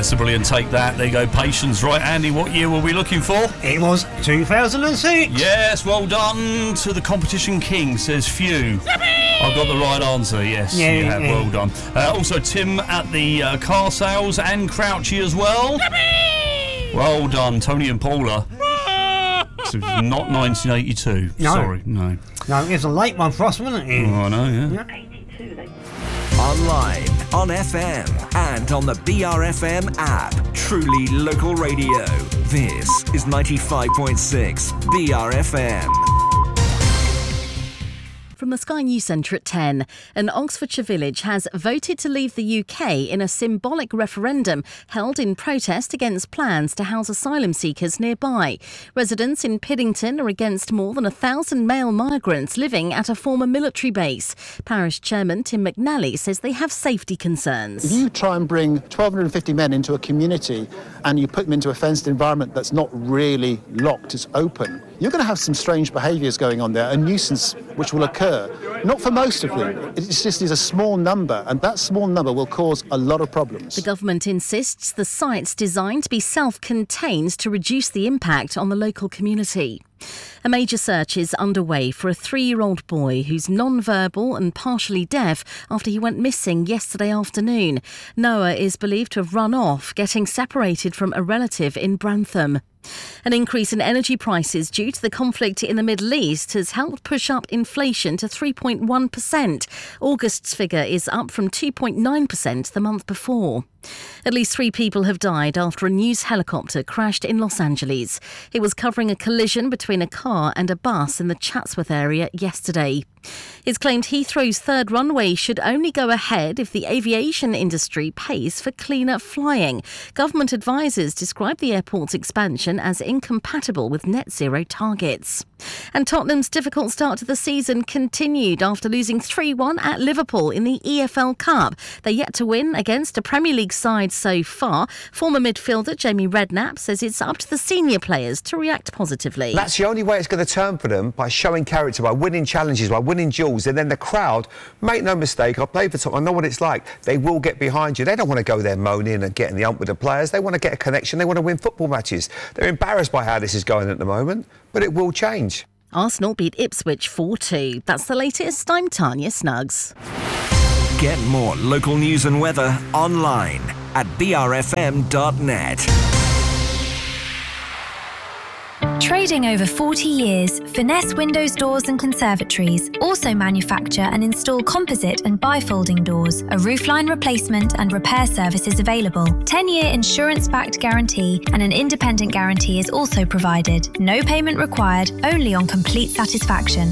That's a brilliant take, that. There you go, Patience. Right, Andy, what year were we looking for? It was 2006. Yes, well done to the competition king, says Few. I've got the right answer, yes, Yeah, you have, yeah. well done. Also, Tim at the car sales and Crouchy as well. Well done, Tony and Paula. This was not 1982. No. Sorry, no. No, it was a late one for us, wasn't it? Oh, I know, yeah. Online, on FM, and on the BRFM app. Truly local radio. This is 95.6 BRFM. From the Sky News Centre at 10, an Oxfordshire village has voted to leave the UK in a symbolic referendum held in protest against plans to house asylum seekers nearby. Residents in Piddington are against more than 1,000 male migrants living at a former military base. Parish Chairman Tim McNally says they have safety concerns. If you try and bring 1,250 men into a community and you put them into a fenced environment that's not really locked, it's open, you're going to have some strange behaviours going on there, a nuisance which will occur. Not for most of them. It just is a small number, and that small number will cause a lot of problems. The government insists the site's designed to be self-contained to reduce the impact on the local community. A major search is underway for a 3-year-old boy who's non-verbal and partially deaf after he went missing yesterday afternoon. Noah is believed to have run off, getting separated from a relative in Brantham. An increase in energy prices due to the conflict in the Middle East has helped push up inflation to 3.1%. August's figure is up from 2.9% the month before. At least 3 people have died after a news helicopter crashed in Los Angeles. It was covering a collision between a car and a bus in the Chatsworth area yesterday. It's claimed Heathrow's third runway should only go ahead if the aviation industry pays for cleaner flying. Government advisers describe the airport's expansion as incompatible with net zero targets. And Tottenham's difficult start to the season continued after losing 3-1 at Liverpool in the EFL Cup. They're yet to win against a Premier League side so far. Former midfielder Jamie Redknapp says it's up to the senior players to react positively. That's the only way it's going to turn for them, by showing character, by winning challenges, by winning duels, and then the crowd, make no mistake, I played for Tottenham, I know what it's like. They will get behind you. They don't want to go there moaning and getting the ump with the players. They want to get a connection. They want to win football matches. They're embarrassed by how this is going at the moment, but it will change. Arsenal beat Ipswich 4-2. That's the latest. I'm Tanya Snuggs. Get more local news and weather online at brfm.net. Trading over 40 years, Finesse Windows Doors and Conservatories also manufacture and install composite and bifolding doors. A roofline replacement and repair service is available. 10-year insurance-backed guarantee and an independent guarantee is also provided. No payment required, only on complete satisfaction.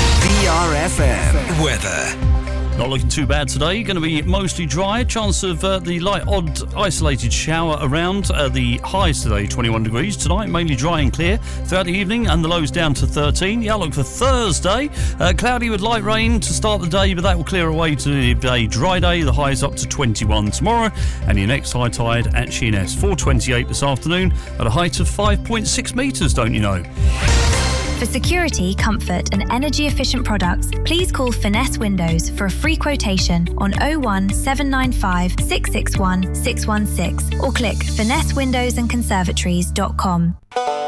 BRFM weather. Not looking too bad today. Going to be mostly dry. Chance of the light, odd, isolated shower around. The highs today, 21 degrees. Tonight, mainly dry and clear throughout the evening, and the lows down to 13. The outlook for Thursday, cloudy with light rain to start the day, but that will clear away to a dry day. The highs up to 21 tomorrow, and your next high tide at Sheerness, 4:28 this afternoon, at a height of 5.6 metres, don't you know? For security, comfort and energy-efficient products, please call Finesse Windows for a free quotation on 01 795 661 616 or click finessewindowsandconservatories.com.